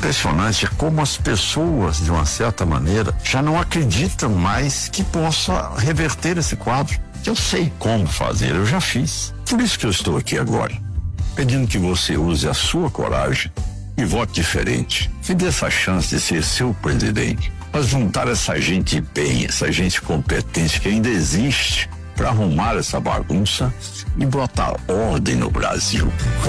impressionante como as pessoas, de uma certa maneira, já não acreditam mais que possa reverter esse quadro. Eu sei como fazer, eu já fiz. Por isso que eu estou aqui agora, pedindo que você use a sua coragem e vote diferente. Me dê essa chance de ser seu presidente. Mas juntar essa gente bem, essa gente competente que ainda existe, para arrumar essa bagunça e botar ordem no Brasil.